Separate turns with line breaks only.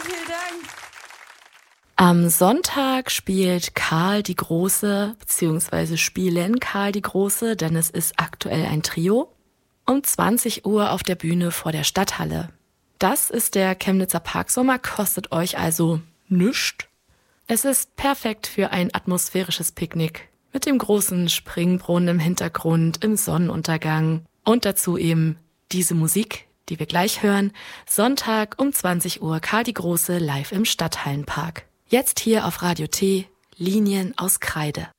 vielen Dank.
Am Sonntag spielt Karl die Große, beziehungsweise spielen Karl die Große, denn es ist aktuell ein Trio, um 20 Uhr auf der Bühne vor der Stadthalle. Das ist der Chemnitzer Parksommer, kostet euch also nichts. Es ist perfekt für ein atmosphärisches Picknick mit dem großen Springbrunnen im Hintergrund, im Sonnenuntergang und dazu eben diese Musik, die wir gleich hören. Sonntag um 20 Uhr Karl die Große live im Stadthallenpark. Jetzt hier auf Radio T, Linien aus Kreide.